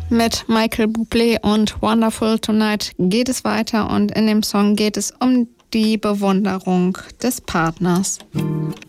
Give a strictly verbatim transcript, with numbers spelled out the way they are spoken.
Mit Michael Bublé und Wonderful Tonight geht es weiter und in dem Song geht es um die Bewunderung des Partners.